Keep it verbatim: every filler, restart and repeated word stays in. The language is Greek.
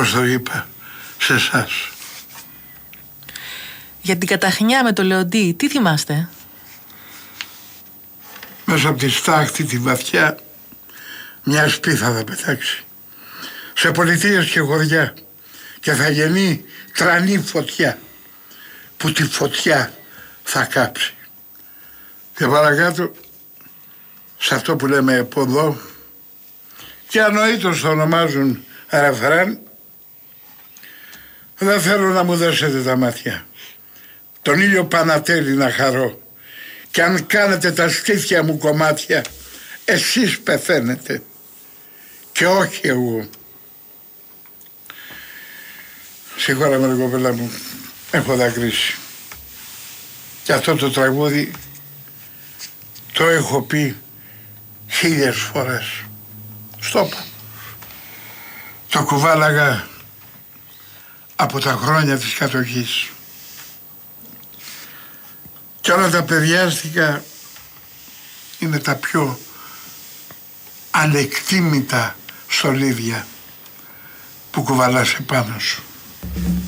όπως το είπα σε εσάς. Για την καταχνιά με το Λεοντή, τι θυμάστε? Μέσα από τη στάχτη τη βαθιά μια σπίθα θα πετάξει σε πολιτείες και χωριά και θα γεννεί τρανή φωτιά που τη φωτιά θα κάψει. Και παρακάτω σε αυτό που λέμε από εδώ και ανοήτως το ονομάζουν ρεφρέν, δεν θέλω να μου δώσετε τα μάτια, τον ήλιο Πανατέλη να χαρώ, και αν κάνετε τα στήθια μου κομμάτια εσείς πεθαίνετε και όχι εγώ. Σίγουρα με την κοπέλα μου έχω δακρύσει και αυτό το τραγούδι το έχω πει χίλιες φορές. Στόπα. Το κουβάλαγα από τα χρόνια της κατοχής και όλα τα παιδιάστικα είναι τα πιο ανεκτήμητα στολίδια που κουβαλάς επάνω σου.